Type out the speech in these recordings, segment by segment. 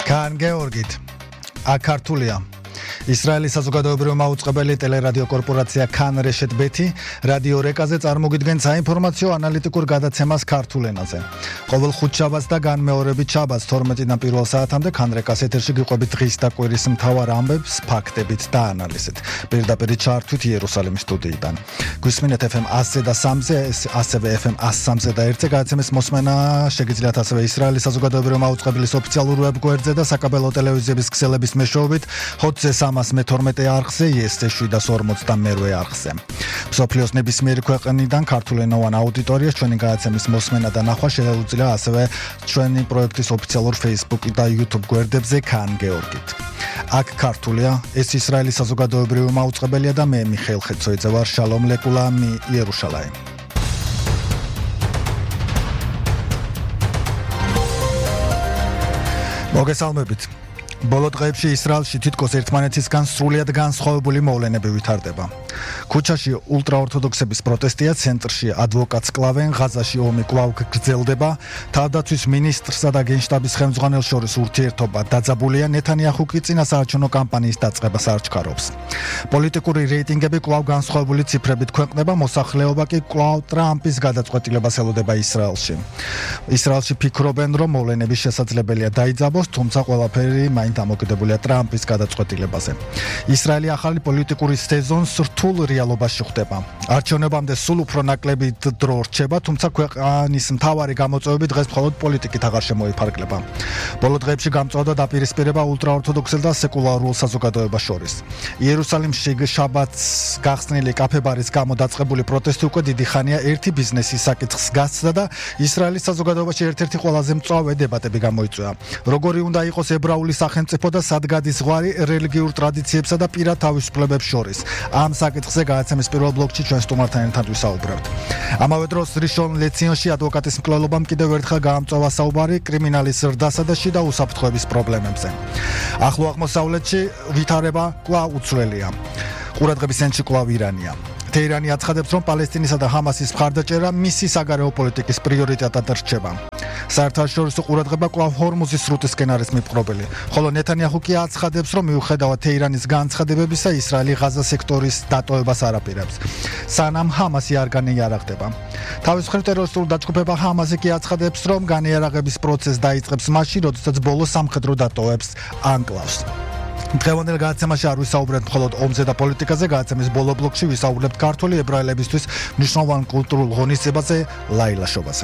Khan Georgit, Akartulia. ისრაელის საზოგადოებრივი მაუწყებელი ტელერადიო კორპორაცია Khan Reshet Bet-ი რადიო რეკაზე წარმოგიდგენს საინფორმაციო ანალიტიკურ გადაცემას ქართულ ენაზე. ყოველ ხუთშაბათს და განმეორებით შაბათს 12-დან პირველ საათამდე Khan Rekas ეთერში გიყვებით დღის და კვირის მთავარ ამბებს, ფაქტებით და ანალიზით. პირდაპირ ჩართვით იერუსალიმის სტუდიიდან. გვისმინეთ FM 100-ზე და 3-ზე, ასევე FM 103-ზე და 1-ზე გადაცემის მოსმენა შეგიძლიათ ასევე ისრაელის საზოგადოებრივი მაუწყებლის ოფიციალურ ვებგვერდზე და საკაბელო ტელევიზიების ქსელების მეშვეობით HOT-ზე 312 არხზე, ESC 742 არხზე. მსოფლიოს ნებისმიერი ქვეყნიდან ქართულენოვან აუდიტორიას ჩვენი გადაცემის მოსმენა და ნახვა შეუძლია ასევე ჩვენი პროექტის ოფიციალურ Facebook და YouTube გვერდებზე Khan Georgit. აქ ქართულია, ეს ისრაელის საზოგადოებრივი მაუწყებელია და მე მიხეილ ხეცოიძე ვარ. შალომ ლეკულამ იერუშალაიმ. მოგესალმებით. ბოლო დღეებში ისრაელში თითქოს ერთმანეთისგან სრულიად განსხვავებული მოვლენები ვითარდება. ქუჩაში ულტრაორთოდოქსების პროტესტია, ცენტრში ადვოკატს კლავენ, ღაზაში ომი კვლავ გრძელდება, თავდაცვის მინისტრსა და გენშტაბის ხელმძღვანელს შორის ურთიერთობა დაძაბულია, ნეთანიაჰუ კი წინასაარჩევნო კამპანიის დაწყებას არჩქარობს. პოლიტიკური რეიტინგები კვლავ განსხვავებული ციფრებით ქვეყნდება, მოსახლეობა კი კვლავ ტრამპის გადაწყვეტილებას ელოდება ისრაელში. ისრაელში ფიქრობენ, რომ მოვლენები შესაძლებელია დაიძაბოს, თუმცა ყველაფერი დამოკიდებულია ტრამპის გადაწყვეტილებაზე. ისრაელი ახალი პოლიტიკური სეზონს რთულ რეალობაში ხვდება. არჩევნებამდე სულ უფრო ნაკლები დრო რჩება, თუმცა ქვეყნის მთავარი გამოწვევები დღეს მხოლოდ პოლიტიკით აღარ შემოიფარგლება. ბოლო დღეებში გამწვავდა დაპირისპირება ულტრაორთოდოქსელ და სეკულარულ საზოგადოებას შორის. იერუსალიმში შაბათს გახსნილი კაფე-ბარის გამო დაწყებული პროტესტი უკვე დიდი ხანია ერთი ბიზნესის საკითხს გასცდა და ისრაელის საზოგადოებაში ერთ-ერთი ყველაზე მწვავე დებატები გამოიწვია. როგორი უნდა იყოს ებრაული სახელმწიფო და სად გადის ზღვარი რელიგიურ ტრადიციებსა და პირად თავისუფლებებს შორის. ამ საკითხზე გადაცემის პირველ ბლოკში ჩვენ სტუმართან ერთად ვისაუბრებთ. ამავე დროს რიშონ ლეციონში ადვოკატის მკვლელობამ კიდევ ერთხელ გაამწვავა საუბარი კრიმინალის ზრდასა და შიდა უსაფრთხოების პრობლემებზე. ახლო აღმოსავლეთში ვითარება კვლავ უცვლელია. ყურადღების ცენტრში კვლავ ირანია. თეირანი აცხადებს, რომ პალესტინისა და ჰამასის მხარდაჭერა მისი საგარეო პოლიტიკის პრიორიტეტად რჩება. საერთაშორისო ყურადღება კვლავ ჰორმუზის სრუტისკენ არის მიპყრობილი, ხოლო ნეთანიაჰუ კი აცხადებს, რომ მიუხედავად თეირანის განცხადებებისა, ისრაელი ღაზა სექტორის დატოვებას არ აპირებს. სანამ ჰამასი არ განიარაღდება. თავის მხრივ ტერორისტულ დაჯგუფება ჰამასი კი აცხადებს, რომ განიარაღების პროცესი დაიწყებს მაშინ, როდესაც ბოლო სამხედრო დატოვებს ანკლავს. დღევანდელ გადაცემაში არ ვისაუბრებთ მხოლოდ ომზე და პოლიტიკაზე, გადაცემის ბოლო ბლოკში ვისაუბრებთ ქართველი ებრაელებისთვის მნიშვნელოვან კულტურულ ღონისძიებაზე, ლაილაშობაზე.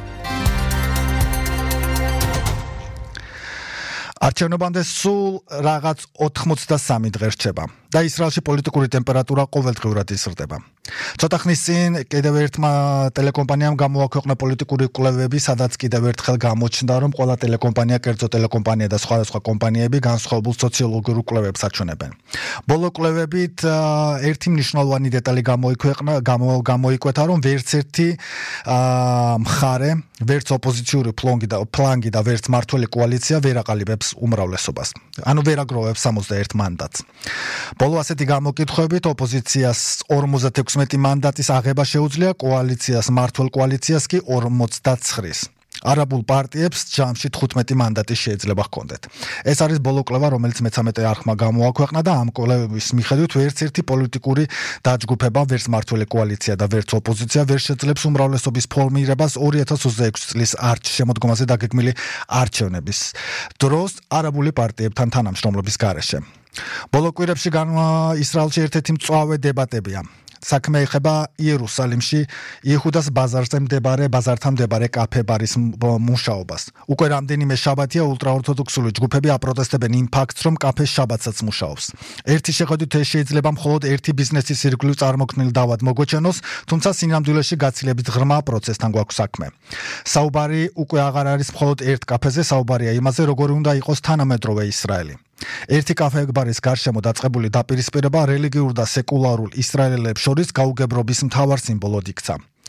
არჩევნებამდე სულ რაღაც 83 დღე რჩება და ისრაელში პოლიტიკური ტემპერატურა ყოველდღიურად იზრდება. ცოტა ხნის წინ კიდევ ერთმა ტელეკომპანიამ გამოაქვეყნა პოლიტიკური კვლევები, სადაც კიდევ ერთხელ გამოჩნდა, რომ ყველა ტელეკომპანია, კერძო ტელეკომპანია და სხვა კომპანიები განსხვავებულ სოციოლოგიურ კვლევებს აჩვენებენ. ბოლო კვლევებით ერთი მნიშვნელოვანი დეტალი გამოიკვეთა, რომ ვერც ერთი მხარე, ვერც ოპოზიციური ფლანგი და ვერც მმართველი კოალიცია ვერ აყალიბებს უმრავლესობას. ანუ ვერ აგროვებს 61 მანდატს. ბოლო ასეთი გამოკითხვებით ოპოზიციას 56 მანდატის აღება შეუძლია, კოალიციას, მმართველ კოალიციას კი 49-ის. არაბულ პარტიებს ჯამში 15 მანდატი შეიძლება ჰქონდეთ. ეს არის ბოლო კვლევა, რომელიც 13 არხმა გამოაქვეყნა და ამ კვლევების მიხედვით ვერც ერთი პოლიტიკური დაჯგუფება, ვერც მმართველი კოალიცია და ვერც ოპოზიცია ვერ შეძლებს უმრავლესობის ფორმირებას 2026 წლის შემოდგომაზე დაგეგმილი არჩევნების დროს არაბული პარტიებთან თანამშრომლობის გარეშე. ბოლო კვირებში ისრაელში ერთ-ერთი მწვავე დებატებია. საქმე ეხება იერუსალიმში იეჰუდას ბაზართან მდებარე კაფე-ბარის მუშაობას. უკვე რამდენიმე შაბათია ულტრაორთოდოქსული ჯგუფები აპროტესტებენ იმ ფაქტს, რომ კაფე შაბათსაც მუშაობს. ერთი შეხედვით ეს შეიძლება მხოლოდ ერთი ბიზნესის ირგვლივ წარმოქმნილ დავად მოგვეჩენოს, თუმცა სინამდვილეში გაცილებით ღრმა პროცესთან გვაქვს საქმე. საუბარი უკვე აღარ არის მხოლოდ ერთ კაფეზე, საუბარია იმაზე, როგორი უნდა იყოს თანამედროვე ისრაელი. ერთი კაფე-ბარის გარშემო დაწყებული დაპირისპირება რელიგიურ და სეკულარულ ისრაელელებს შორის გაუგებრობის მთავარ სიმბოლოდ იქცა.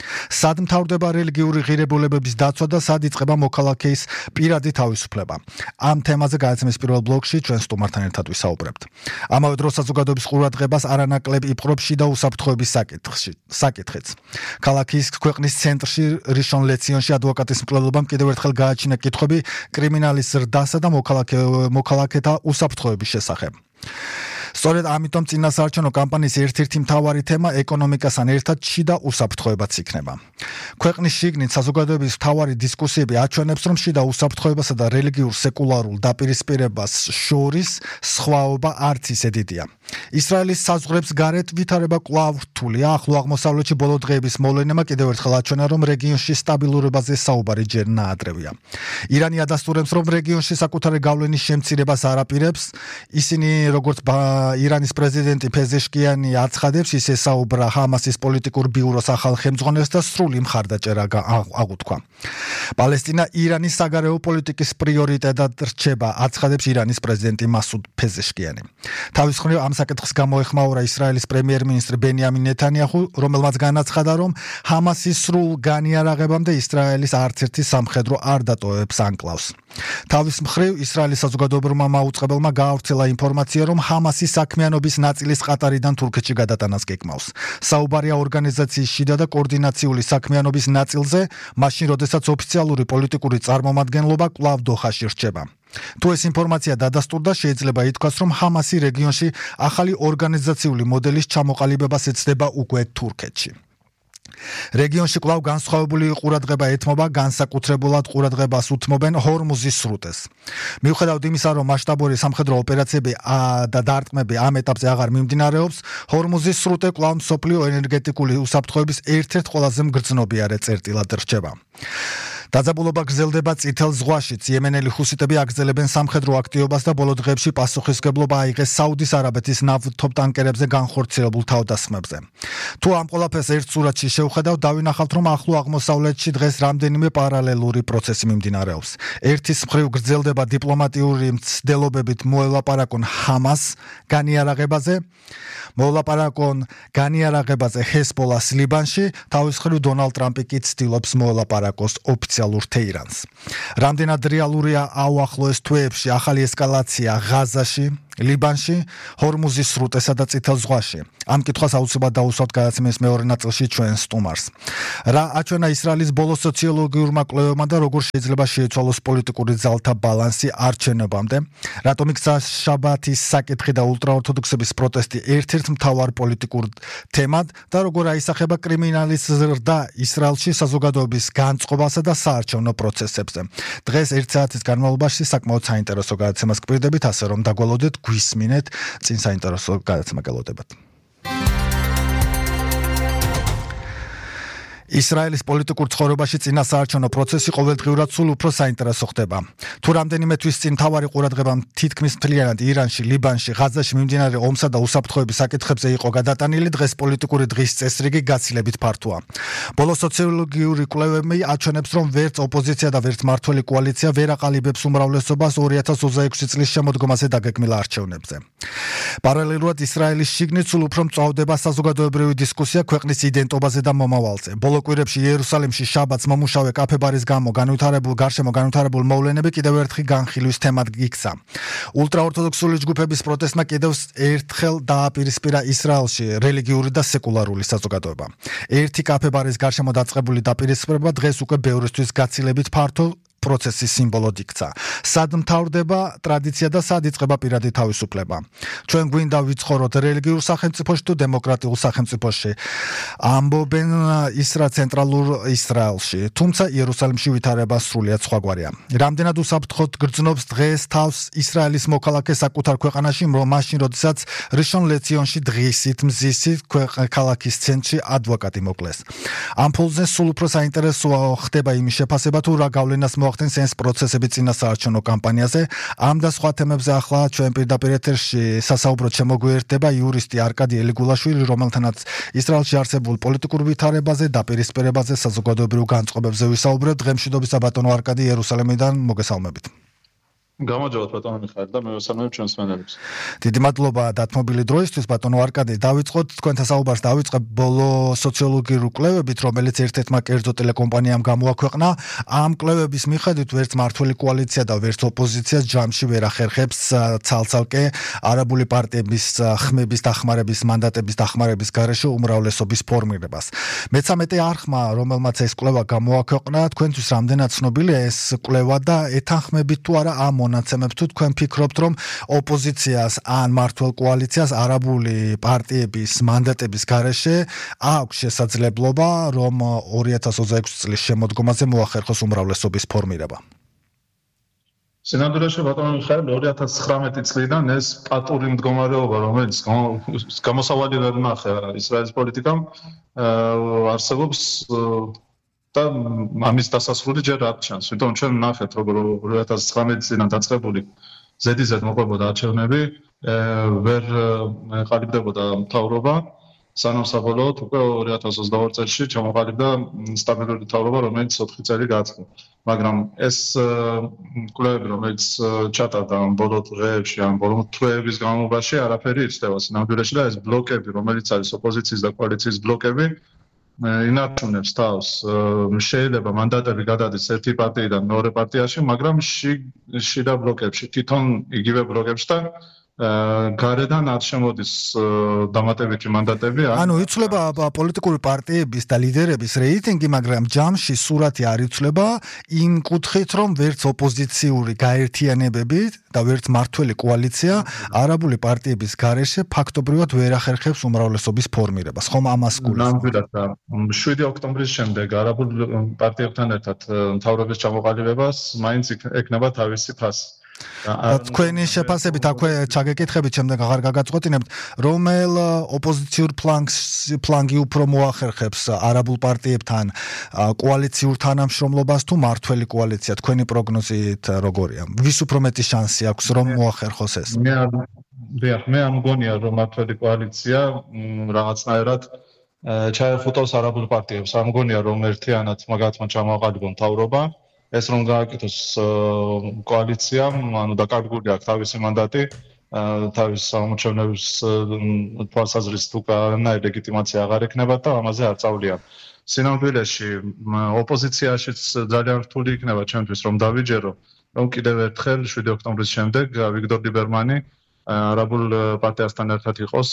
სად მთავრდება რელიგიური ღირებულებების დაცვა და სად იწყება მოქალაქეის პირადი თავისუფლება. Ამ თემაზე გადაცემის პირველ ბლოკში ჩვენ სტუმართან ერთად ვისაუბრებთ. ამავე დროს საზოგადოების ყურადღებას არანაკლებ იპყრობს შიდა უსაფრთხოების საკითხიც. ქალაქის ქვეყნის ცენტრში რიშონ ლეციონში ადვოკატის მკვლელობამ კიდევ ერთხელ გააჩინა კითხვები კრიმინალის ზრდასა და მოქალაქეთა უსაფრთხოების შესახებ. სწორედ ამიტომ წინასაარჩევნო კამპანიის ერთ-ერთი მთავარი თემა ეკონომიკასთან ერთად შიდა უსაფრთხოებაც იქნება. ქვეყნის შიგნით საზოგადოების მთავარი დისკუსიები აჩვენებს, რომ შიდა უსაფრთხოებასა და რელიგიურ სეკულარულ დაპირისპირებას შორის სხვაობა არც ისე დიდია. ისრაელის საზღვრებს გარეთ ვითარება კვლავ რთულია. ახლო აღმოსავლეთში ბოლო დღეების მოვლენებმა კიდევ ერთხელ აჩვენა, რომ რეგიონში სტაბილურობაზე საუბარი ჯერ ნაადრევია. ირანი ადასტურებს, რომ რეგიონში საკუთარი გავლენის შემცირებას არ აპირებს. ისინი როგორც ირანის პრეზიდენტი ფეზეშკიანი აცხადებს, ის ესაუბრა ჰამასის პოლიტიკურ ბიუროს ახალ ხელმძღვანელს და სრული მხარდაჭერა აღუთქვა. პალესტინა ირანის საგარეო პოლიტიკის პრიორიტეტად რჩება, აცხადებს ირანის პრეზიდენტი მასუდ ფეზეშკიანი. თავის მხრივ ამ საკითხს გამოეხმაურა ისრაელის პრემიერ-მინისტრი ბენიამინ ნეთანიაჰუ, რომელმაც განაცხადა, რომ ჰამასის სრულ განიარაღებამდე ისრაელის არც ერთი სამხედრო არ დატოვებს ანკლავს. თავის მხრივ ისრაელის საზოგადოებრივმა მაუწყებელმა გაავრცელა ინფორმაცია, რომ ჰამასის საქმიანობის ნაწილის ყატარიდან თურქეთში გადატანას გეკმავს. საუბარია ორგანიზაციის შიდა და კოორდინაციული საქმიანობის ნაწილზე, მაშინ როდესაც ოფიციალური პოლიტიკური წარმომადგენლობა კვლავ დოხაში რჩება. თუ ეს ინფორმაცია დადასტურდა, შეიძლება ითქვას, რომ ჰამასი რეგიონში ახალი ორგანიზაციული მოდელის ჩამოყალიბებას ეცდება უკვე თურქეთში. რეგიონში კვლავ განსხვავებული ყურადღება ეთმობა, განსაკუთრებულად ყურადღებას უთმობენ ჰორმუზის სრუტეს. მიუხედავად იმისა, რომ მასშტაბური სამხედრო ოპერაციები და დარტყმები ამ ეტაპზე აღარ მიმდინარეობს, ჰორმუზის სრუტე კვლავ მსოფლიო ენერგეტიკული უსაფრთხოების ერთ-ერთ ყველაზე მგრძნობიარე წერტილად რჩება. დაძაბულობა გრძელდება წითელ ზღვაშიც. იემენელი ჰუსიტები აგრძელებენ სამხედრო აქტივობას და ბოლო დღეებში პასუხისმგებლობა აიღეს საუდის არაბეთის ნავთობტანკერებზე განხორციელებულ თავდასხმებზე. თუ ამ ყველაფერს ერთ სურათში შევხედავთ, დავინახავთ, რომ ახლო აღმოსავლეთში დღეს რამდენიმე პარალელური პროცესი მიმდინარეობს. ერთის მხრივ გრძელდება დიპლომატიური მცდელობებით მოელაპარაკონ ჰამას განიარაღებაზე, ჰესბოლას ლიბანში, თავის მხრივ დონალდ ტრამპი კი ცდილობს მოელაპარაკოს ოფიციალურ თეირანს. რამდენად რეალურია აუახლოეს თვეებში ახალი ესკალაცია ღაზაში, ლიბანში, ჰორმუზის სრუტესა და წითელ ზღვაში. ამ კითხვას აუცილებლად დაუსვათ გადაცემის მეორე ნაწილში ჩვენ სტუმარს. რა აჩვენა ისრაელის ბოლო სოციოლოგიურმა კვლევებმა და როგორ შეიძლება შეიცვალოს პოლიტიკური ძალთა ბალანსი არჩევნებამდე? რატომ იქცა შაბათის საკითხი და ულტრაორთოდოქსების პროტესტი ერთ-ერთ მთავარ პოლიტიკურ თემად და როგორ აისახება კრიმინალის ზრდა ისრაელში საზოგადოების განწყობასა და საარჩევნო პროცესებზე? დღეს 1 საათის განმავლობაში საკმაოდ საინტერესო გადაცემას გვპირდებით, ასე რომ დაგვალოდეთ, გვისმინეთ, წინ საინტერესო გადაცემა გელოდებათ. ისრაელის პოლიტიკურ ცხოვრებაში წინასაარჩევნო პროცესი ყოველდღიურად სულ უფრო საინტერესო ხდება. თუ რამდენიმე თვის წინ მთავარი ყურადღება თითქმის მთლიანად ირანში, ლიბანში, ღაზაში მიმდინარე ომსა და უსაფრთხოების საკითხებზე იყო გადატანილი, დღეს პოლიტიკური დღის წესრიგი გაცილებით ფართოა. ბოლო სოციოლოგიური კვლევები აჩვენებს, რომ ვერც ოპოზიცია და ვერც მმართველი კოალიცია ვერ აყალიბებს უმრავლესობას 2026 წლის შემოდგომაზე დაგეგმილ არჩევნებზე. პარალელურად ისრაელის შიგნით სულ უფრო მწვავდება საზოგადოებრივი დისკუსია ქვეყნის იდენტობაზე და მომავალზე. კვირებში იერუსალიმში შაბათს მომუშავე კაფებარის გარშემო განვითარებულ მოვლენები კიდევ ერთხელ განხილვის თემად იქცა. ულტრაორთოდოქსული ჯგუფების პროტესტმა კიდევ ერთხელ დააპირისპირა ისრაელში რელიგიური და სეკულარული საზოგადოება. ერთი კაფებარის გარშემო დაწყებული დაპირისპირება დღეს უკვე ბევრისთვის გაცილებით ფართო პროცესის სიმბოლოდ იქცა. სად მთავრდება ტრადიცია და სად იწყება პირადი თავისუფლება? ჩვენ გვინდა ვიცხოვროთ რელიგიურ სახელმწიფოში თუ დემოკრატიულ სახელმწიფოში? ამბობენ ცენტრალურ ისრაელში, თუმცა იერუსალიმში ვითარება სრულიად სხვაგვარია. რამდენად უსაფრთხოდ გრძნობს დღეს თავს ისრაელის მოქალაქე საკუთარ ქვეყანაში, მაშინ როდესაც რიშონ ლეციონში დღისით მზისით ქალაქის ცენტრში ადვოკატი მოკლეს. ამ ფულზე სულ უფრო საინტერესო ხდება იმის შეფასება, თუ რა გავლენას მოახდენს ეს პროცესები წინასაარჩევნო კამპანიაზე. ამ და სხვა თემებზე ახლა ჩვენ პირდაპირ ეთერში სასაუბროდ შემოგვიერთდება იურისტი არკადი ელიგულაშვილი, რომელთანაც ისრაელში არსებულ პოლიტიკურ ვითარებაზე, გამარჯობა ბატონო მიხაილ და მე ვესალმებ ჩვენს მენელებს. დიდი მადლობა დათმობილი დროისთვის ბატონო არკადი. დავიწყოთ თქვენთან საუბარს დავიწყებ ბოლო სოციოლოგიურ კვლევებით, რომელიც ერთ-ერთმა კერძო ტელეკომპანიამ გამოაქვეყნა. ამ კვლევების მიხედვით ვერც მართველი კოალიცია და ვერც ოპოზიციას ჯამში ვერ ახერხებს ცალ-ცალკე არაბული პარტიების ხმების დახმარების მანდატების დახმარების გარეშე უმრავლესობის ფორმირებას. მე-13 არხმა, რომელმაც ეს კვლევა გამოაქვეყნა, თქვენთვის რამდენად ცნობილია ეს კვლევა და ეთანხმებით თუ არა ამ მონაცემებს თუ თქვენ ფიქრობთ, რომ ოპოზიციას ან მართლ კოალიციას არაბული პარტიების მანდატების გარეშე აქვს შესაძლებლობა, რომ 2026 წლის შემოდგომაზე მოახერხოს უმრავლესობის ფორმირება? სინამდვილეში ბატონო მიხაილ 2019 წლიდან ეს პატური მდგომარეობა, რომელიც გამოსავალი ვერ ნახე ისრაელის პოლიტიკამ, არსებობს და ამის დასასრული ჯერ არ ჩანს. ვიდრე ჩვენ ნახეთ, როგორ 2019 წლიდან დაწყებული ზედიზედ მოყვებოდა არჩევნები, ვერ ყალიბდებოდა მთავრობა, სანამ საბოლოოდ უკვე 2022 წელს ჩამოყალიბდა სტაბილური მთავრობა, რომელიც 4 წელი გააწყო. მაგრამ ეს კვლევები, რომელიც ჩატარდა ამ ბოლო დღეებში, ამ ბოლო თვეების განმავლობაში, არაფერი იცდება სინამდვილეში და ეს ბლოკები, რომელიც არის ოპოზიციის და კოალიციის ბლოკები, ინარჩუნებს თავს. შეიძლება მანდატები გადადის ერთი პარტიიდან მეორე პარტიაში, მაგრამ შიდა ბლოკებში, თვითონ იგივე ბლოკებში და გარედან არ შემოდის დამატებითი მანდატები. ანუ იცვლება პოლიტიკური პარტიების და ლიდერების რეიტინგი, მაგრამ ჯამში სურათი არ იცვლება იმ კუთხით, რომ ვერც ოპოზიციური გაერთიანებები და ვერც მართველი კოალიცია არაბული პარტიების გარეშე ფაქტობრივად ვერ ახერხებს უმრავლესობის ფორმირებას. ხომ ამას გულისხმობთ? ნამდვილად და 7 ოქტომბრის შემდეგ არაბულ პარტიებთან ერთად მთავრობის ჩამოყალიბებას მაინც ეკნება თავისი ფასი. თქვენი შეფასებით აქვე ჩაგეკითხებით, შემდეგ აღარ გაგაწყვეტინებთ, რომელ ოპოზიციურ ფლანგი უფრო მოახერხებს არაბულ პარტიებთან კოალიციურ თანამშრომლობას თუ მართველი კოალიცია? თქვენი პროგნოზით როგორია? ვის უფრო მეტი შანსი აქვს რომ მოახერხოს ეს? მე ამგონია რომ მართველი კოალიცია რაღაცნაირად ჩაეხუტავს არაბულ პარტიებს. ამგონია რომ ერთიანად მაგათმა ჩამოაყალიბონ მთავრობა. ეს რომ გააკეთოს კოალიციამ, ანუ დაკარგული აქვს თავისი მანდატი, თავის სამომრჩევლების თვალსაზრისით უკანაი ლეგიტიმაცია აღარ ექნება და ამაზე არ წავლიან. სინამდვილეში ოპოზიციაშიც ძალიან რთული იქნება ჩვენთვის რომ დავიჯერო, რომ კიდევ ერთხელ 7 ოქტომბრის შემდეგ ვიქტორ ლიბერმანი არაბულ პარტიასთან ერთად იყოს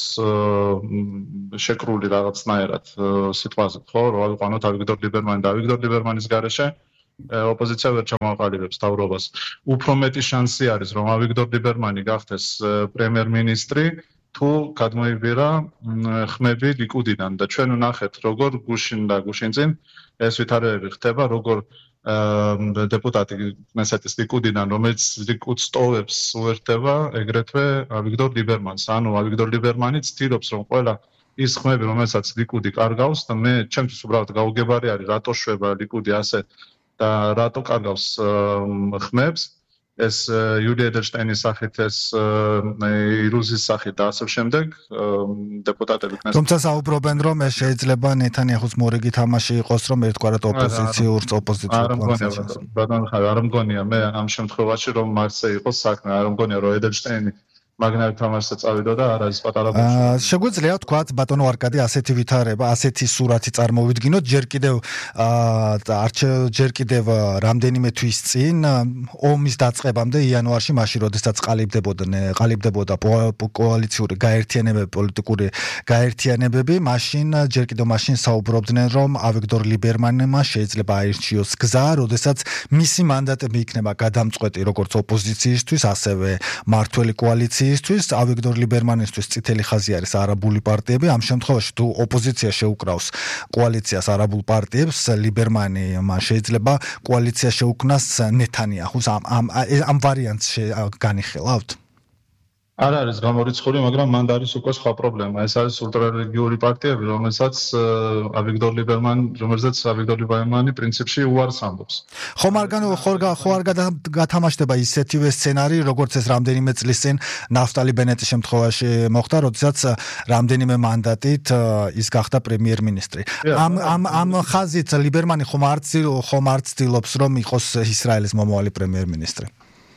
შეკრული რაღაცნაირად სიტყვაზე, ხო, რომ ავიყვანოთ ვიქტორ ლიბერმანი და ვიქტორ ლიბერმანის გარეშე ოპოზიცია ვერ ჩამოაყალიბებს მთავრობას. უფრო მეტი შანსი არის, რომ ავიქტორ ლიბერმანი გახდეს პრემიერ-მინისტრი, თუ გადმოიბირა ხმები ლიკუდიდან და ჩვენ ვნახეთ, როგორ გუშინ და გუშინწინ ეს ვითარებები ხდება, როგორ დეპუტატი კნესეთის ლიკუდიდან, რომელიც ლიკუდს ტოვებს, უერთდება ეგრეთვე ავიქტორ ლიბერმანს. ანუ ავიქტორ ლიბერმანი ცდილობს, რომ ყველა ის ხმები, რომელსაც ლიკუდი კარგავს და მე ჩემთვის უბრალოდ გაუგებარი არის, რატო შვება ლიკუდი ასე და რატო კარგავს ხმებს ეს იულია ედელშტაინის სახით, ეს ირუზის სახით და ასე შემდეგ დეპუტატები კნესეთში. თუმცა საუბრობენ, რომ ეს შეიძლება ნეთანიაჰუს მორიგი თამაში იყოს, რომ ერთგვარად ოპოზიციურ პლანს. არ მგონია მე ამ შემთხვევაში რომ მარსე იყოს საქმე, არ მგონია რომ ედელშტაინი მაგნაირ თამაშზე წავიდა და არ არის პატარა ბავშვი. შეგვიძლია თქვათ ბატონო არკადი ასეთი ვითარება, ასეთი სურათი წარმოვიდგინოთ, ჯერ კიდევ რამდენიმე თვის წინ ომის დაწყებამდე იანვარში, მაშინ როდესაც ყალიბდებოდა კოალიციური გაერთიანებები, პოლიტიკური გაერთიანებები, ჯერ კიდევ მაშინ საუბრობდნენ, რომ ავიქტორ ლიბერმანმა შეიძლება აირჩიოს გზა, როდესაც მისი მანდატები იქნება გადამწყვეტი როგორც ოპოზიციისთვის, ასევე მართველი კოალიციის ავიქტორ ლიბერმანისთვის წითელი ხაზი არის არაბული პარტიები. ამ შემთხვევაში თუ ოპოზიცია შეუკრავს კოალიციას არაბულ პარტიებს, ლიბერმანი შეიძლება კოალიცია შეუქმნას ნეთანიაჰუს. ამ ვარიანტს განიხილავთ? არ არის გამორიცხული, მაგრამ მანდ არის უკვე სხვა პრობლემა. ეს არის ულტრარელიგიური პარტიები, რომელსაც ავიქტორ ლიბერმანი პრინციპში უარს ამბობს. ხომ არ გათამაშდება ისეთივე სცენარი, როგორც ეს რამდენიმე წლის წინ ნაფტალი ბენეტის შემთხვევაში მოხდა, როდესაც რამდენიმე მანდატით ის გახდა პრემიერ-მინისტრი. ამ ხაზით ლიბერმანი ხომ არ ცდილობს, რომ იყოს ისრაელის მომავალი პრემიერ-მინისტრი?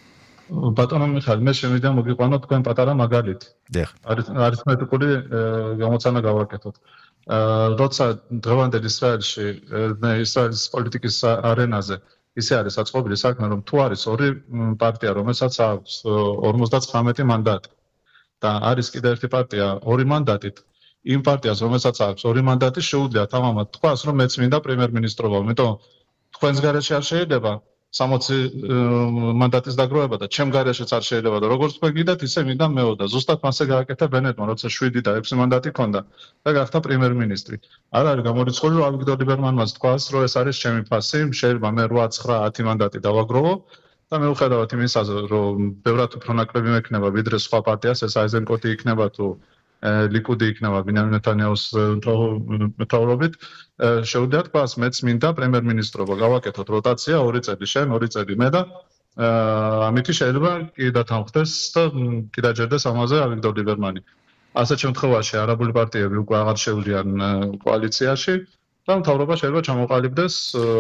ბატონო მიხაილ, მე შემიძლია მოგიყვანო თქვენ პატარა მაგალითი. დიახ. არითმეტიკული გამოცანა გავაკეთოთ. როცა დღევანდელ ისრაელში, ისრაელის პოლიტიკის არენაზე ისე არის საწყობილი საქმე, რომ თუ არის ორი პარტია, რომელსაც აქვს 59 მანდატი და არის კიდე ერთი პარტია ორი მანდატით, იმ პარტიას, რომელსაც აქვს ორი მანდატი, შეუძლია თამამად თქვას, რომ მეც მინდა პრემიერ-მინისტრობა, იმიტომ თქვენს გარეშე არ შეიძლება 60 მანდატის დაგროვება და ჩემ გარეშეც არ შეიძლება და როგორც თქვენ გიდათ, ისე მინდა მეო და ზუსტად მასე გააკეთა ბენეტმა, როცა 7 და 6 მანდატი ჰქონდა და გახდა პრემიერ-მინისტრი. არ არის გამორიცხული, რომ ავიგდორ ლიბერმანმაც თქვას, რომ ეს არის ჩემი ფასი, შეიძლება მე 8, 9, 10 მანდატი დავაგროვო და მიუხედავად იმისა, რომ ბევრად უფრო ნაკლები მექნება ვიდრე სხვა პარტიას, ეს აიზენკოტი იქნება თუ ლიკუდი იქნება ბინიამინ ნეთანიაჰუს მეთაურობით, შეუძლია თქვას, მეც მინდა პრემიერ-მინისტრობა, გავაკეთოთ როტაცია 2 წელი შენ, 2 წელი მე და ამითი შეიძლება კი დათანხმდეს და კი დაჯერდეს ამაზე ავიგდორ ლიბერმანი. ასეთ შემთხვევაში არაბული პარტიები უკვე აღარ შეუძლიან კოალიციაში და მთავრობა შეიძლება ჩამოყალიბდეს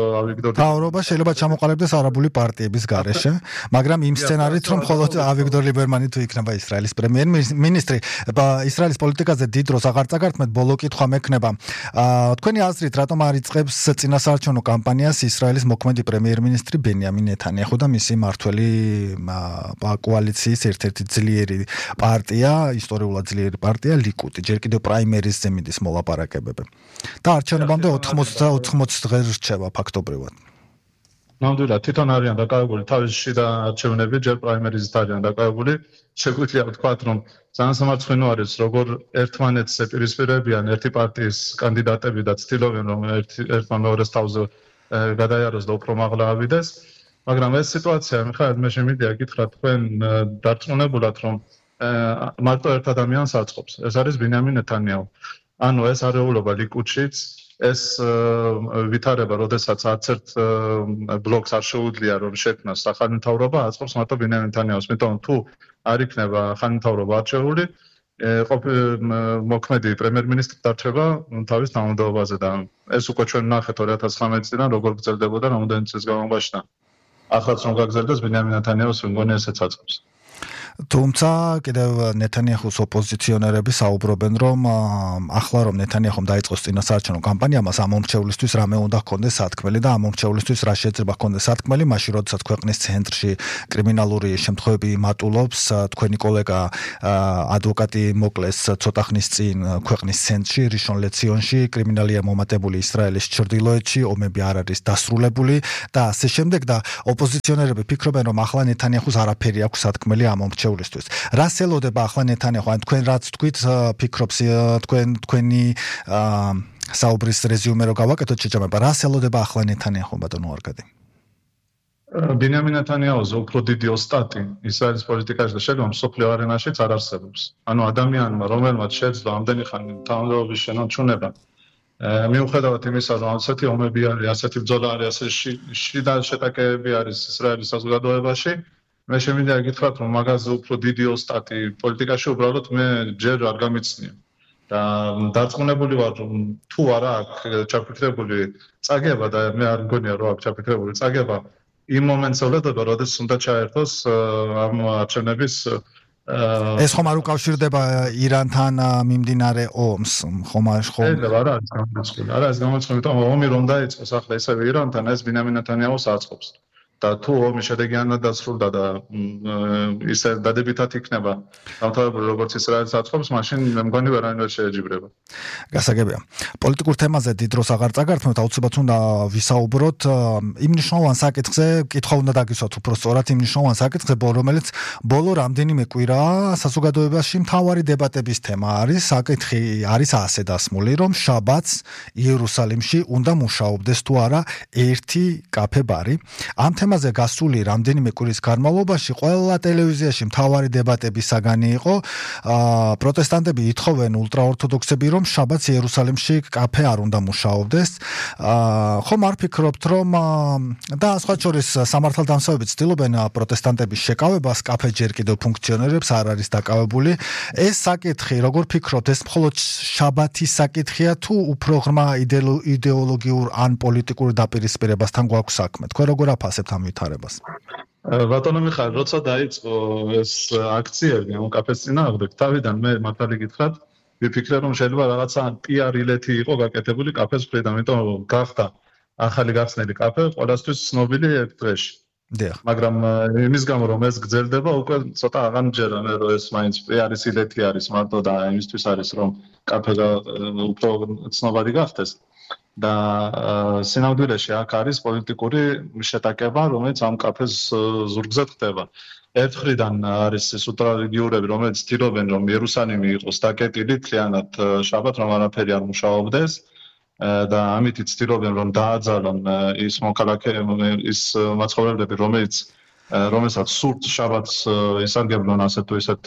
არაბული პარტიების გარეშე, მაგრამ იმ სცენარით, რომ მხოლოდ ავიგდორ ლიბერმანი თუ იქნება ისრაელის პრემიერ-მინისტრი, ისრაელის პოლიტიკაზე დიდ დროს აღარ წაგართმეთ, ბოლო კითხვა მექნება. თქვენი აზრით, რატომ არ იწყებს წინასაარჩევნო კამპანიას ისრაელის მოქმედი პრემიერ-მინისტრი ბენიამინ ნეთანიაჰუ და მისი მმართველი კოალიციის ერთ-ერთი ძლიერი პარტია, ისტორიულად ძლიერი პარტია ლიკუდი, ჯერ კიდევ პრაიმერიზზე მიდის მოლაპარაკებები. და არჩევნებამდე 80 დღე რჩება ფაქტობრივად. ნამდვილად თვითონ არიან დაკავებული თავის შიდა არჩევნები, ჯერ პრაიმერიზით არიან დაკავებული. შეგვიძლია ვთქვათ, რომ ძალიან სამარცხვინო არის, როგორ ერთმანეთს ეპირისპირებიან ერთი პარტიის კანდიდატები და ცდილობენ, რომ ერთმა მეორეს თავზე გადაიაროს და უფრო მაღლა ავიდეს. მაგრამ ეს სიტუაცია, მიხაილ, მე შემიძლია გითხრათ თქვენ დარწმუნებულად, რომ მარტო ერთ ადამიანს აწყობს. ეს არის ბენიამინ ნეთანიაჰუ. ანუ ეს არეულობა ლიკუდშიც ეს ვითარება, როდესაც არც ერთ ბლოკს არ შეუძლია რომ შექმნას ახალი მთავრობა, აწყობს მარტო ბენიამინ ნეთანიაჰუს. მეტყვი თუ არ იქნება ახალი მთავრობა არჩეული, მოქმედი პრემიერ-მინისტრი დარჩება თავის თანამდებობაზე და ეს უკვე ჩვენ ნახეთ 2019 წლიდან როგორ გრძელდებოდა რამოდენიმე წლის განმავლობაში და ახლაც რომ გაგრძელდეს ბენიამინ ნეთანიაჰუს მგონი ესეც აწყობს. თუმცა კიდევ ნეთანიაჰუს ოპოზიციონერები საუბრობენ, რომ ახლა რომ ნეთანიაჰუმ დაიწყოს წინასაარჩევნო კამპანია, მას ამ მომრჩევლისთვის რამე უნდა ჰქონდეს სათქმელი და ამ მომრჩევლისთვის რა შეიძლება ჰქონდეს სათქმელი, მაშინ როდესაც ქვეყნის ცენტრში კრიმინალური შემთხვევები მატულობს, თქვენი კოლეგა ადვოკატი მოკლეს ცოტა ხნის წინ ქვეყნის ცენტრში, რიშონ ლეციონში, კრიმინალია მომატებული ისრაელის ჩრდილოეთში, ომები არ არის დასრულებული და ასე შემდეგ და ოპოზიციონერები ფიქრობენ, რომ ახლა ნეთანიაჰუს არაფერი აქვს სათქმელი ამ მომრჩევლისთვის. რას ელოდება ახლა ნეთანიაჰუ? ან თქვენ რაც თქვით, ფიქრობს თქვენი საუბრის რეზიუმე რო გავაკეთოთ შეჯამება, რას ელოდება ახლა ნეთანიაჰუ, ბატონო არკადი? ბენიამინ ნეთანიაჰუზე უფრო დიდი ოსტატი ისრაელის პოლიტიკაში და შეგვიძლია მსოფლიო არენაშიც არ არსებობს. ანუ ადამიანმა, რომელმაც შეძლო ამდენი ხანი თანამდებობის შენარჩუნება, მიუხედავად იმისა, რომ ასეთი ომები არის, ასეთი ბრძოლა არის, ასეთი შიდა შეტაკებები არის ისრაელის საზოგადოებაში, მე შემიძლია გითხრათ, რომ მაგაზე უფრო დიდი ოსტატი პოლიტიკაში უბრალოდ მე ჯერ არ გამიცნია. და დარწმუნებული ვარ, რომ თუ არა აქვს ჩაფიქრებული წაგება და მე არ მგონია, რომ აქვს ჩაფიქრებული წაგება, იმ მომენტს ველოდება, როდესაც უნდა ჩაერთოს ამ არჩევნების ეს ხომ არ უკავშირდება ირანთან მიმდინარე ომს, ხომ არ არის გამორიცხული. არა, ეს გამორიცხული, იმიტომ რომ ომი რომ დაიწყოს ახლა ესევე ირანთან, ეს ბენიამინ ნეთანიაჰუს აწყობს. და თუ ომი შედეგიანად დასრულდა და ისე დადებითად იქნება დამთავრებული როგორც ისრაელს აწყობს, მაშინ მე მგონი ვერანაირ ვერ შეეჯიბრება. გასაგებია. პოლიტიკურ თემაზე დიდ დროს აღარ წაგართმევთ, აუცილებლად უნდა ვისაუბროთ იმ მნიშვნელოვან საკითხზე, კითხვა უნდა დაგისვათ უფრო სწორად იმ მნიშვნელოვან საკითხზე, რომელიც ბოლო რამდენიმე კვირაა საზოგადოებაში მთავარი დებატების თემა არის. საკითხი არის ასე დასმული, რომ შაბათს იერუსალიმში უნდა მუშაობდეს თუ არა ერთი კაფე-ბარი. ამ თემაზე გასული რამდენიმე კვირის განმავლობაში ყველა ტელევიზიაში მთავარი დებატების საგანი იყო. პროტესტანტები ითხოვენ ულტრაორთოდოქსები, რომ შაბათს იერუსალიმში კაფე არ უნდა მუშაობდეს. ხომ არ ფიქრობთ, რომ და სხვა შორის სამართალდამცავები ცდილობენ პროტესტანტების შეკავებას, კაფე ჯერ კიდევ ფუნქციონირებს, არ არის დაკავებული. ეს საკითხი, როგორ ფიქრობთ, ეს მხოლოდ შაბათის საკითხია თუ უფრო ღრმა იდეოლოგიურ ან პოლიტიკურ დაპირისპირებასთან გვაქვს საქმე? თქვენ როგორ აფასებთ ამ ვითარებას? ბატონო მიხარ, როცა დაიწყო ეს აქციები ამ კაფეს წინააღმდეგ, თავიდან მე მართალი გითხრათ, ვიფიქრე რომ შეიძლება რაღაცა PR ილეთი იყო გაკეთებული კაფეს მხრიდან, იმიტომ გახდა ახალი გახსნილი კაფე ყველასთვის ცნობილი ერთ დღეში. დიახ. მაგრამ იმის გამო რომ ეს გრძელდება, უკვე ცოტა აღარ მჯერა მე რომ ეს მაინც PR-ის ილეთი არის მარტო და იმისთვის არის რომ კაფე უფრო ცნობადი გახდეს. და სინამდვილეში აქ არის პოლიტიკური შეტაკება, რომელიც ამ კაფეს ზურგზე ხდება. ერთ მხრიდან არის ეს ულტრარელიგიურები, რომელიც ცდილობენ, რომ იერუსალიმი იყოს დაკეტილი მთლიანად შაბათ, რომ არაფერი არ მუშაობდეს და ამით ცდილობენ, რომ დააძალონ ის მოქალაქეები, ის მაცხოვრებლები, რომელსაც სურთ შაბათს ისარგებლონ ასეთ თუ ისეთ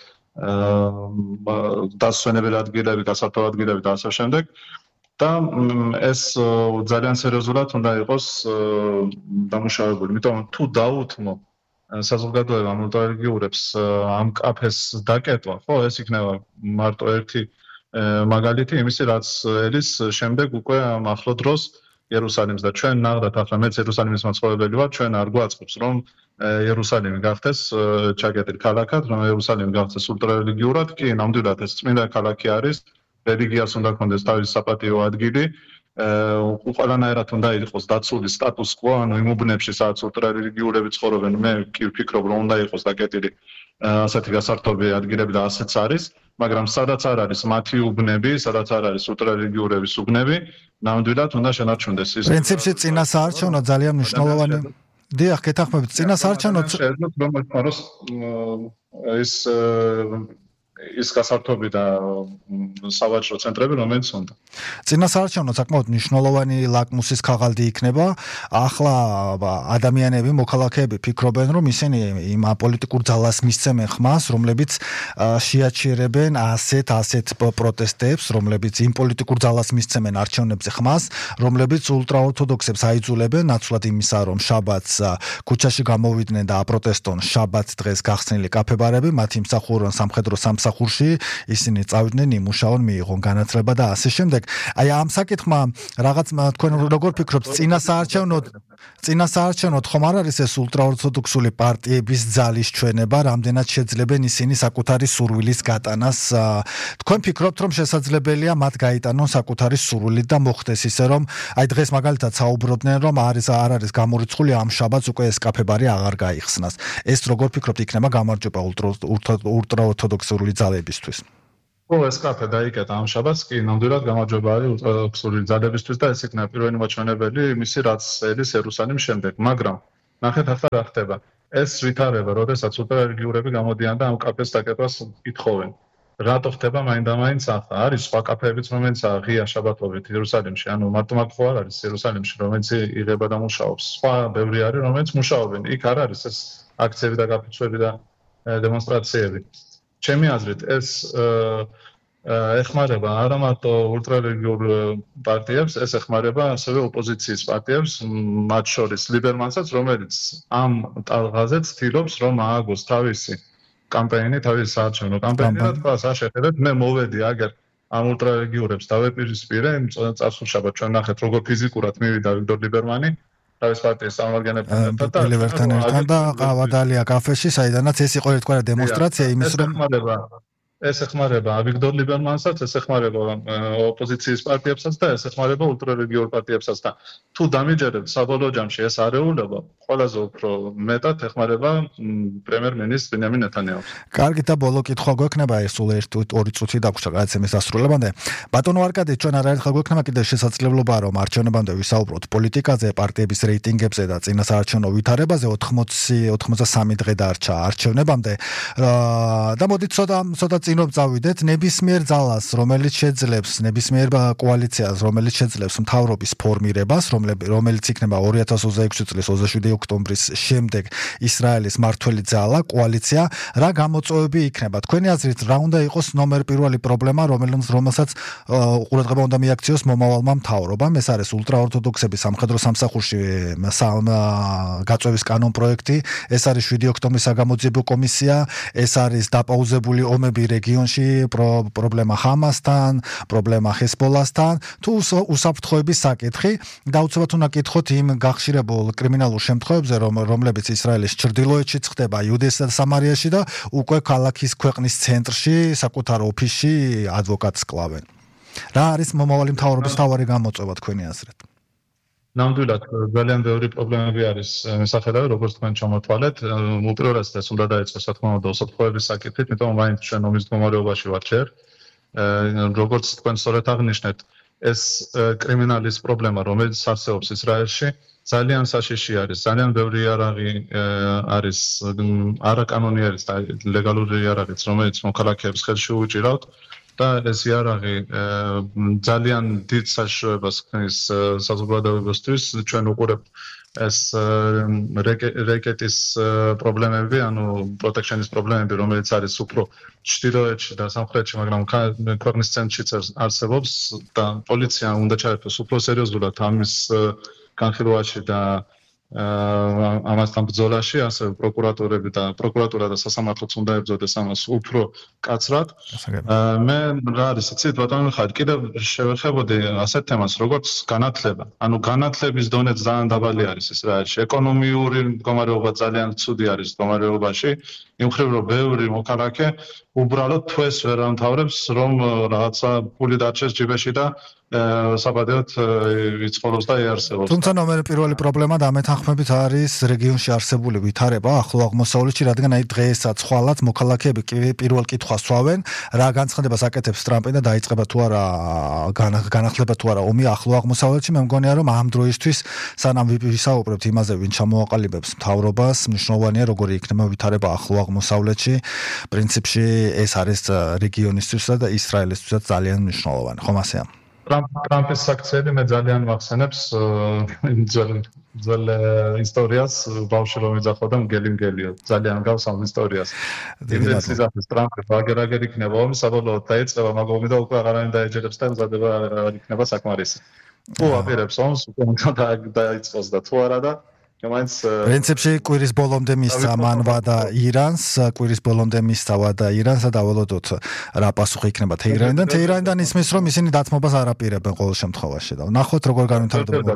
დასვენებელ ადგილები, გასართობ ადგილები და ასე შემდეგ. და ეს ძალიან სერიოზულად უნდა იყოს დამუშავებული. იმიტომ თუ დაუთმო საზოგადოებამ ულტრარელიგიურებს ამ კაფეს დაკეტვა, ხო, ეს იქნება მარტო ერთი მაგალითი იმისი, რაც ელის შემდეგ უკვე ახლო დროს იერუსალიმს და ჩვენ ნახდათ ახლა მეც იერუსალიმის მაცხოვრებელი ვარ, ჩვენ არ გვაწყობს რომ იერუსალიმი გახდეს ჩაკეტილი ქალაქად, რომ იერუსალიმი გახდეს ულტრარელიგიურად, კი, ნამდვილად ეს წმინდა ქალაქი არის. რელიგიას უნდა ქონდეს თავისი საპატიო ადგილი, ყველანაირად უნდა იყოს დაცული სტატუს კვო, ანუ იმ უბნებში, სადაც ულტრარელიგიურები ცხოვრობენ, მე კი ვფიქრობ, რომ უნდა იყოს დაკეტილი ასეთი გასართობი ადგილები და ასეც არის, მაგრამ სადაც არ არის მათი უბნები, სადაც არ არის ულტრარელიგიურების უბნები, ნამდვილად უნდა შენარჩუნდეს ის. პრინციპში წინასაარჩევნო ძალიან მნიშვნელოვანი. დიახ, გეთანხმებით, წინასაარჩევნო ის გასართობი და სავაჭრო ცენტრები, რომელიც უნდა. წინასაარჩევნო საკმაოდ მნიშვნელოვანი ლაკმუსის ქაღალდი იქნება. ახლა ადამიანები, მოქალაქეები ფიქრობენ, რომ ისინი იმ პოლიტიკურ ძალას მისცემენ ხმას, რომლებიც შეაჩერებენ ასეთ პროტესტებს, რომლებიც იმ პოლიტიკურ ძალას მისცემენ არჩევნებზე ხმას, რომლებიც ულტრაორთოდოქსებს აიძულებენ ნაცვლად იმისა, რომ შაბათს ქუჩაში გამოვიდნენ და აპროტესტონ შაბათს დღეს გახსნილი კაფებარები, მათ იმსახურონ სამხედრო სამსახურში, ისინი წავიდნენ, იმუშაონ, მიიღონ განათლება და ასე შემდეგ. აი ამ საკითხმა რაღაც თქვენ როგორ ფიქრობთ, წინასაარჩევნოდ ხომ არ არის ეს ულტრაორთოდოქსული პარტიების ძალის ჩვენება, რამდენად შეძლებენ ისინი საკუთარი სურვილის გატანას? თქვენ ფიქრობთ, რომ შესაძლებელია მათ გაიტანონ საკუთარი სურვილი და მოხდეს ისე, რომ აი დღეს მაგალითად საუბრობდნენ, რომ არ არის გამორიცხული ამ შაბათს უკვე ეს კაფებარი აღარ გაიხსნას. ეს როგორ ფიქრობთ, იქნება გამარჯვება ულტრაორთოდოქსული ძალებისთვის? ეს კაფე დაიკეტა ამ შაბათს, კი, ნამდვილად გამარჯვება არის ულტრაორთოდოქსული ძალებისთვის და ეს იქნება პირველი მოჩვენებელი იმისი, რაც ელის იერუსალიმის შემდეგ. მაგრამ ნახეთ ახლა რა ხდება. ეს ვითარება, როდესაც ულტრარელიგიურები გამოდიან და ამ კაფეს დაკეტვას ითხოვენ. რატო ხდება მაინდამაინც ახლა? არის სხვა კაფეებიც, რომელიც ღია შაბათობით იერუსალიმში, ანუ მარტო მაგ ხო არ არის იერუსალიმში, რომელიც იღება და მუშაობს. სხვა ბევრი არის, რომელიც მუშაობენ. იქ არ არის ეს აქციები და გაფიცვები და დემონსტრაციები. ჩემი აზრით ეს ეხმარება არა მარტო ულტრარელიგიურ პარტიებს, ეს ეხმარება ასევე ოპოზიციის პარტიებს, მათ შორის ლიბერმანსაც, რომელიც ამ ტალღაზე ცდილობს, რომ ააგოს თავისი კამპაინი, თავისი საარჩევნო კამპაინი და თქვა, საშეხედეთ, მე მოვედი აგერ ამ ულტრარელიგიურებს დავეპირისპირე იმ წარსულ შაბათს, ჩვენ ნახეთ, როგორ ფიზიკურად მივიდა ვიქტორ ლიბერმანი თავის პარტიის წარმომადგენლებთან და ყავადალია კაფეში, საიდანაც ეს იყო ერთგვარი დემონსტრაცია იმის, რომ ეს ეხმარება ვიქტორ ლიბერმანსაც, ეს ეხმარება ოპოზიციის პარტიებსაც და ეს ეხმარება ულტრარელიგიურ პარტიებსაც და თუ დამიჯერებთ საბოლოო ჯამში ეს არეულობა ყველაზე უფრო მეტად ეხმარება პრემიერ-მინისტრ ბენიამინ ნეთანიაჰუს. კარგი და ბოლო კითხვა გვექნება, ეს სულ 1-2 წუთი დაგვრჩა გადაცემის დასრულებამდე. ბატონო არკადე, ჩვენ არაერთხელ გვექნება კიდევ შესაძლებლობა, რომ არჩევნებამდე ვისაუბროთ პოლიტიკაზე, პარტიების რეიტინგებზე და წინასაარჩევნო ვითარებაზე. 83 დღე დარჩა არჩევნებამდე. და მოდით ცოტა წინობ წავიდეთ, ნებისმიერ ძალას, რომელიც შეძლებს, ნებისმიერ კოალიციას, რომელიც შეძლებს მთავრობის ფორმირებას, რომელიც იქნება 2026 წლის 27 ოქტომბრის შემდეგ ისრაელის მართველი ძალა, კოალიცია, რა გამოწვევები იქნება? თქვენი აზრით, რა უნდა იყოს ნომერ პირველი პრობლემა, რომელსაც ყურადღება უნდა მიაქციოს მომავალმა მთავრობამ? ეს არის ულტრაორთოდოქსების სამხედრო სამსახურში გაწვევის კანონ პროექტი, ეს არის 7 ოქტომბრის საგამოძიებო კომისია, ეს არის დაპაუზებული ომები რეგიონში პრობლემა ჰამასთან, პრობლემა ჰეზბოლასთან, თუ უსაფრთხოების საკითხი და უცბად უნდა კითხოთ იმ გახშირებულ კრიმინალურ შემთხვევებზე, რომლებიც ისრაელის ჩრდილოეთშიც ხდება, იუდეასა და სამარიაში და უკვე ქალაქის ქვეყნის ცენტრში, საკუთარ ოფისში ადვოკატს კლავენ. რა არის მომავალი მთავრობის მთავარი გამოწვევა თქვენი აზრით? ნამდვილად ძალიან ბევრი პრობლემები არის მისახედავი, როგორც თქვენ ჩამოთვალეთ. უპირველესად ეს უნდა დაიწყოს, რა თქმა უნდა, უსაფრთხოების საკითხით, იმიტომ მაინც ჩვენ ომის მდგომარეობაში ვართ ჯერ. როგორც თქვენ სწორედ აღნიშნეთ, ეს კრიმინალის პრობლემა, რომელიც არსებობს ისრაელში, ძალიან საშიში არის. ძალიან ბევრი იარაღი არის არაკანონიერი და ლეგალური იარაღიც, რომელიც მოქალაქეებს ხელში უჭირავთ. და ეს იარაღი ძალიან დიდ საშიშროებას ქმნის საზოგადოებისთვის. ჩვენ უყურებთ ეს რეკეტის პრობლემები, ანუ პროტექშენის პრობლემები, რომელიც არის უფრო ჩრდილოეთში და სამხრეთში, მაგრამ ქვეყნის ცენტრშიც არსებობს და პოლიცია უნდა ჩაერთოს უფრო სერიოზულად ამის განხილვაში და ამასთან ბრძოლაში, ასევე პროკურატურა და სასამართლოც უნდა ებრძოდეს ამას უფრო კაცრად. მე რა არის, იცით, ბატონო მიხაილ, კიდევ შევეხებოდი ასეთ თემას, როგორც განათლება. ანუ განათლების დონე ძალიან დაბალი არის ისრაელში. ეკონომიური მდგომარეობა ძალიან ცუდი არის მდგომარეობაში. იმ მხრივ, რომ ბევრი მოქალაქე უბრალოდ თვეს ვერ ამთავრებს, რომ რაღაცა ფული დარჩეს ჯიბეში და საბადეოდ იცხოვროს და იარსებობს. თუმცა ნომერ პირველი პრობლემა და ამეთანხმებით არის რეგიონში არსებული ვითარება ახლო აღმოსავლეთში, რადგან აი დღესაც ხვალად მოქალაქეები პირველ კითხვას სვავენ, რა განცხადებას აკეთებს ტრამპი და დაიწყება თუ არა განახლება თუ არა ომი ახლო აღმოსავლეთში. მე მგონია, რომ ამ დროისთვის სანამ ვისაუბრებთ იმაზე, ვინ ჩამოაყალიბებს მთავრობას, მნიშვნელოვანია როგორი იქნება ვითარება ახლო აღმოსავლეთში. პრინციპში ეს არის რეგიონისთვისა და ისრაელისთვისაც ძალიან მნიშვნელოვანი. ხომ ასეა? ტრამპის საქციელი მე ძალიან მახსენებს ძველ ისტორიას, ბავშვი რომ იძახო და მგელი ძალიან გავს ამ ისტორიას. იმდენს იძახეს ტრამპი, აგერ იქნება ომი, საბოლოოდ დაიწყება მაგომი და უკვე აღარანაირ დაეჯერებს და მზადება არ იქნება საკმარისი. თუ აპირებს ომს, უკვე დაიწყოს და თუ არა და პრინციპში კვირის ბოლომდე მისცა მან ვადა ირანს, და დავალოდოთ რა პასუხი იქნება თეირანიდან ისმის, რომ ისინი დათმობას არ აპირებენ ყოველ შემთხვევაში და ნახოთ როგორ განვითარდება.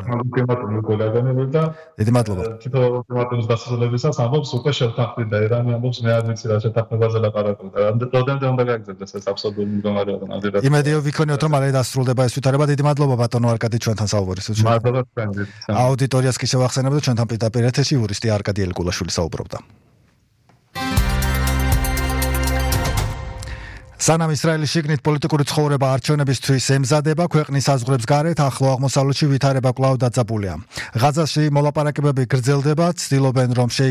დიდი მადლობა. თვითონ ულტიმატუმის დასრულებისას ამბობს უკვე შევთანხმდით და ირანი ამბობს მე არ ვიცი რა შეთანხმებაზე ლაპარაკობთ. რამდენად უნდა გაგრძელდეს ეს აბსოლუტური მდგომარეობა ნამდვილად. იმედია ვიქონიოთ რომ მალე დასრულდება ეს ვითარება. დიდი მადლობა ბატონო არკადი ჩვენთან საუბრისთვის. მადლობა თქვენ. აუდიტორიას კი შევახსენებ და ჩვენთან პირდაპირ ეთერში იურისტი არკადი ელკულაშვილი საუბრობდა. სანამ ისრაელის შიგნით პოლიტიკური ცხოვრება არჩევნებისთვის ემზადება, ქვეყნის საზღვრებს გარეთ ახლო აღმოსავლეთში ვითარება კვლავ დაძაბულია. ღაზაში მოლაპარაკებები გრძელდება, ცდილობენ რომ